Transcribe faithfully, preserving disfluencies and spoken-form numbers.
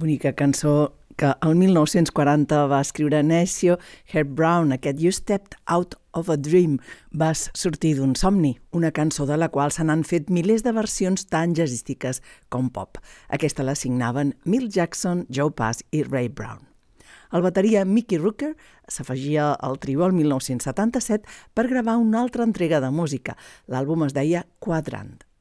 Bonica cançó que el mil nou-cents quaranta va escriure Necio Herb Brown. Aquest You Stepped Out of a Dream, vas sortir d'un somni, una cançó de la qual se n'han fet milers de versions tan jazzístiques com pop. Aquesta la signaven Milt Jackson, Joe Pass i Ray Brown. El bateria Mickey Rooker s'afegia al trio el mil nou-cents setanta-set per gravar una altra entrega de música. L'àlbum es deia Quadrant.